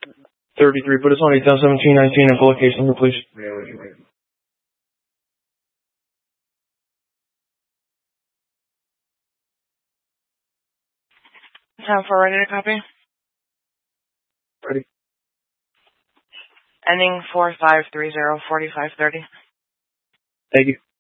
33, put us on 8-17-19 and full case number, please. 10-4, ready to copy? Ready. Ending 4530, 4530. Thank you.